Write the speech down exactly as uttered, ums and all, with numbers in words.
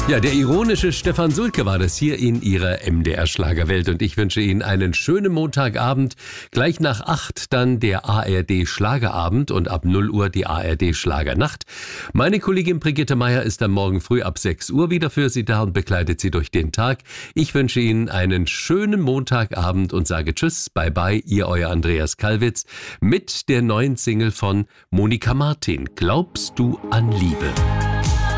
Ja, der ironische Stefan Sulke war das hier in Ihrer M D R-Schlagerwelt und ich wünsche Ihnen einen schönen Montagabend. Gleich nach acht dann der A R D-Schlagerabend und ab null Uhr die A R D-Schlagernacht. Meine Kollegin Brigitte Meier ist am Morgen früh ab sechs Uhr wieder für Sie da und begleitet Sie durch den Tag. Ich wünsche Ihnen einen schönen Montagabend und sage Tschüss, bye bye, Ihr euer Andreas Kallwitz mit der neuen Single von Monika Martin, Glaubst du an Liebe?